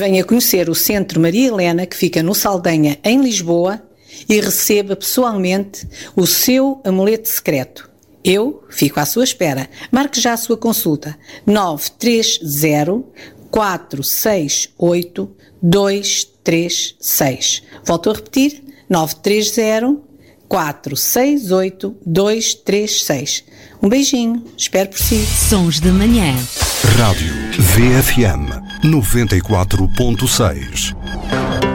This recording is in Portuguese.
Venha conhecer o Centro Maria Helena, que fica no Saldanha, em Lisboa, e receba pessoalmente o seu amuleto secreto. Eu fico à sua espera. Marque já a sua consulta. 930 468 236. Volto a repetir. 930 468 236. Um beijinho. Espero por si. Sons da Manhã. Rádio VFM 94.6.